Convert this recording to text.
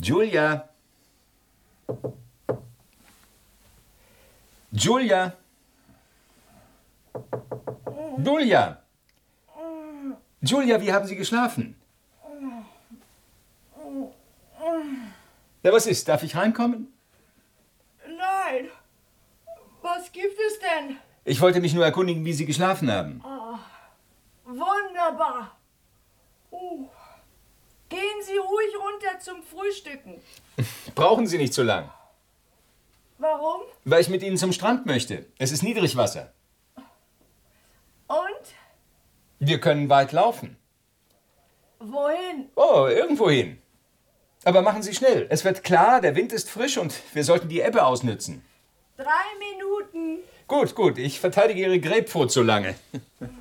Julia? Julia? Julia? Julia, wie haben Sie geschlafen? Ja, was ist? Darf ich reinkommen? Nein. Was gibt es denn? Ich wollte mich nur erkundigen, wie Sie geschlafen haben. Wunderbar. Gehen Sie ruhig runter zum Frühstücken. Brauchen Sie nicht so lang. Warum? Weil ich mit Ihnen zum Strand möchte. Es ist Niedrigwasser. Und? Wir können weit laufen. Wohin? Oh, irgendwohin. Aber machen Sie schnell. Es wird klar, der Wind ist frisch und wir sollten die Ebbe ausnützen. 3 Minuten. Gut, gut. Ich verteidige Ihre Grapefruit so lange.